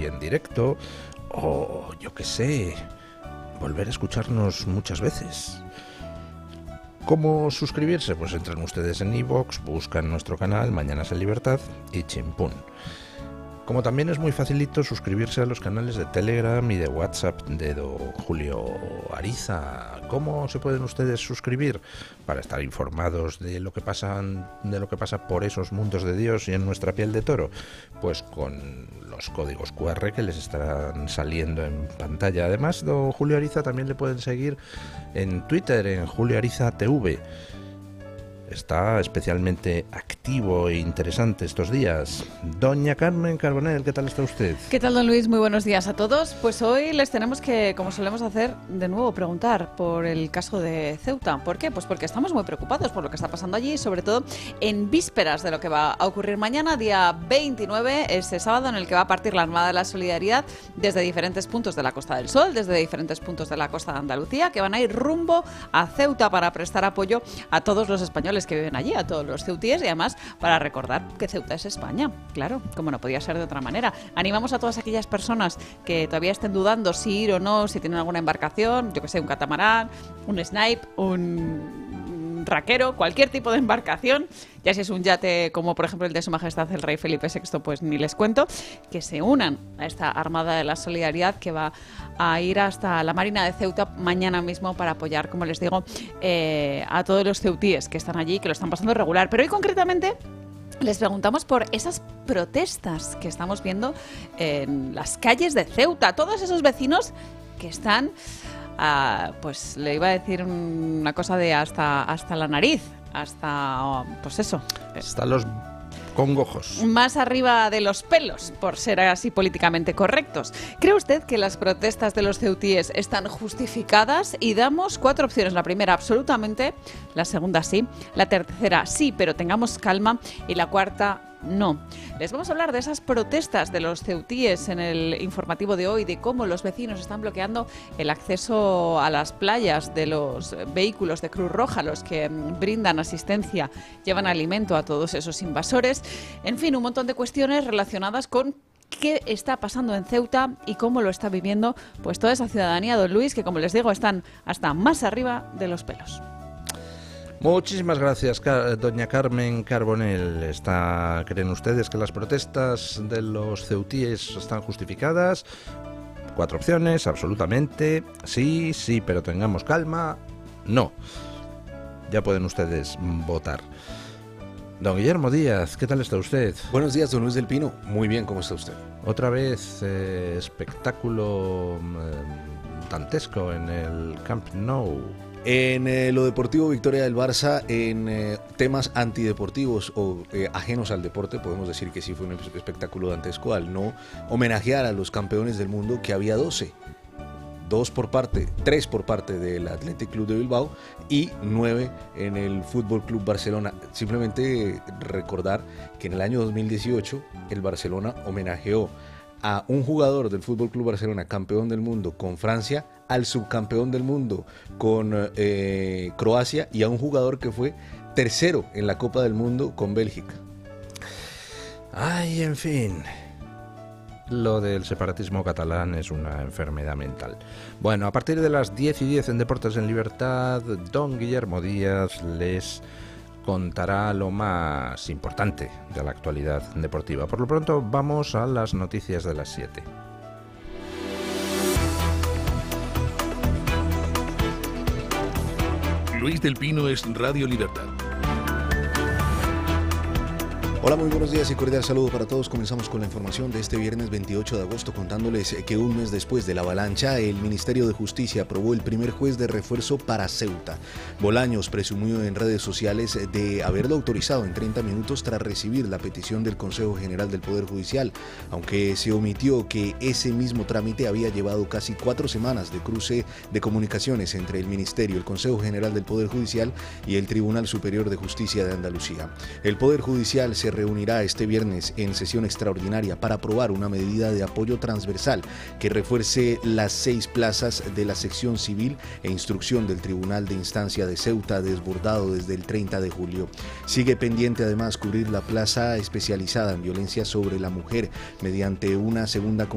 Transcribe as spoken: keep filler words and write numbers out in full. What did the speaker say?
en directo o, yo qué sé, volver a escucharnos muchas veces. ¿Cómo suscribirse? Pues entran ustedes en iVoox, buscan nuestro canal Mañanas en Libertad y chimpún. Como también es muy facilito suscribirse a los canales de Telegram y de WhatsApp de don Julio Ariza. ¿Cómo se pueden ustedes suscribir? Para estar informados de lo que pasa, de lo que pasa por esos mundos de Dios y en nuestra piel de toro. Pues con los códigos cu erre que les estarán saliendo en pantalla. Además, don Julio Ariza también le pueden seguir en Twitter, en Julio Ariza T V. Está especialmente activo e interesante estos días. Doña Carmen Carbonell, ¿qué tal está usted? ¿Qué tal, don Luis? Muy buenos días a todos. Pues hoy les tenemos que, como solemos hacer, de nuevo preguntar por el caso de Ceuta. ¿Por qué? Pues porque estamos muy preocupados por lo que está pasando allí, sobre todo en vísperas de lo que va a ocurrir mañana, día veintinueve, ese sábado en el que va a partir la Armada de la Solidaridad desde diferentes puntos de la Costa del Sol, desde diferentes puntos de la costa de Andalucía, que van a ir rumbo a Ceuta para prestar apoyo a todos los españoles que viven allí, a todos los ceutíes, y además para recordar que Ceuta es España, claro, como no podía ser de otra manera. Animamos a todas aquellas personas que todavía estén dudando si ir o no, si tienen alguna embarcación, yo que sé, un catamarán, un snipe, un raquero, cualquier tipo de embarcación, ya si es un yate como por ejemplo el de Su Majestad el Rey Felipe sexto, pues ni les cuento, que se unan a esta Armada de la Solidaridad que va a ir hasta la Marina de Ceuta mañana mismo para apoyar, como les digo, eh, a todos los ceutíes que están allí, que lo están pasando regular. Pero hoy concretamente les preguntamos por esas protestas que estamos viendo en las calles de Ceuta, todos esos vecinos que están... Uh, pues le iba a decir una cosa de hasta hasta la nariz, hasta, oh, pues eso. Hasta los congojos. Más arriba de los pelos, por ser así políticamente correctos. ¿Cree usted que las protestas de los ceutíes están justificadas? Y damos cuatro opciones. La primera, absolutamente. La segunda, sí. La tercera, sí, pero tengamos calma. Y la cuarta, no. Les vamos a hablar de esas protestas de los ceutíes en el informativo de hoy, de cómo los vecinos están bloqueando el acceso a las playas de los vehículos de Cruz Roja, los que brindan asistencia, llevan alimento a todos esos invasores. En fin, un montón de cuestiones relacionadas con qué está pasando en Ceuta y cómo lo está viviendo pues toda esa ciudadanía, don Luis, que como les digo, están hasta más arriba de los pelos. Muchísimas gracias, doña Carmen Carbonell. Está, ¿creen ustedes que las protestas de los ceutíes están justificadas? Cuatro opciones, absolutamente. Sí, sí, pero tengamos calma. No. Ya pueden ustedes votar. Don Guillermo Díaz, ¿qué tal está usted? Buenos días, don Luis del Pino. Muy bien, ¿cómo está usted? Otra vez eh, espectáculo eh, dantesco en el Camp Nou. En eh, lo deportivo, victoria del Barça. En eh, temas antideportivos o eh, ajenos al deporte, podemos decir que sí fue un espectáculo dantesco al no homenajear a los campeones del mundo, que había doce. Dos por parte, tres por parte del Athletic Club de Bilbao y nueve en el Fútbol Club Barcelona. Simplemente recordar que en el año dos mil dieciocho el Barcelona homenajeó a un jugador del Fútbol Club Barcelona, campeón del mundo con Francia, al subcampeón del mundo con eh, Croacia y a un jugador que fue tercero en la Copa del Mundo con Bélgica. Ay, en fin, lo del separatismo catalán es una enfermedad mental. Bueno, a partir de las diez y diez en Deportes en Libertad, don Guillermo Díaz les contará lo más importante de la actualidad deportiva. Por lo pronto, vamos a las noticias de las siete. Luis del Pino es Radio Libertad. Hola, muy buenos días y cordial saludo para todos. Comenzamos con la información de este viernes veintiocho de agosto, contándoles que un mes después de la avalancha, el Ministerio de Justicia aprobó el primer juez de refuerzo para Ceuta. Bolaños presumió en redes sociales de haberlo autorizado en treinta minutos tras recibir la petición del Consejo General del Poder Judicial, aunque se omitió que ese mismo trámite había llevado casi cuatro semanas de cruce de comunicaciones entre el Ministerio, el Consejo General del Poder Judicial y el Tribunal Superior de Justicia de Andalucía. El Poder Judicial se reunirá este viernes en sesión extraordinaria para aprobar una medida de apoyo transversal que refuerce las seis plazas de la sección civil e instrucción del Tribunal de Instancia de Ceuta, desbordado desde el treinta de julio. Sigue pendiente además cubrir la plaza especializada en violencia sobre la mujer mediante una segunda